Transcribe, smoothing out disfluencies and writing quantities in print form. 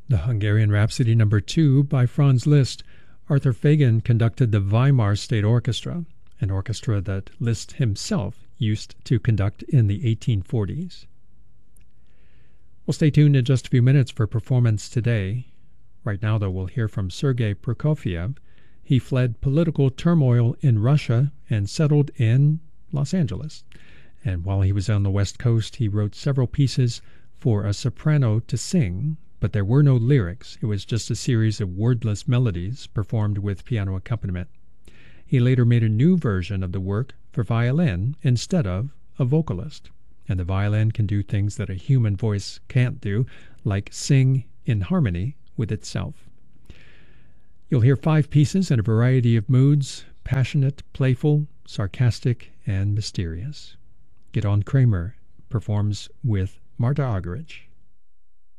The Hungarian Rhapsody No. 2 by Franz Liszt. Arthur Fagan conducted the Weimar State Orchestra, an orchestra that Liszt himself used to conduct in the 1840s. We'll stay tuned in just a few minutes for Performance Today. Right now, though, we'll hear from Sergei Prokofiev. He fled political turmoil in Russia and settled in Los Angeles. And while he was on the West Coast, he wrote several pieces for a soprano to sing, but there were no lyrics. It was just a series of wordless melodies performed with piano accompaniment. He later made a new version of the work for violin instead of a vocalist. And the violin can do things that a human voice can't do, like sing in harmony with itself. You'll hear 5 pieces in a variety of moods: passionate, playful, sarcastic, and mysterious. Gidon Kramer performs with Marta Argerich.